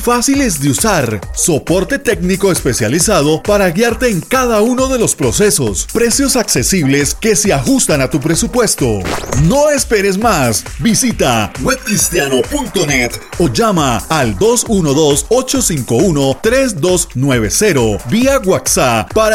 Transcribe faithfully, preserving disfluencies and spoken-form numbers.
fáciles de usar. Soporte técnico especializado para guiarte en cada uno de los procesos. Precios accesibles que se ajustan a tu presupuesto. No esperes más. Visita web cristiano punto net o llama al dos uno dos, ocho cinco uno, tres dos nueve cero vía WhatsApp para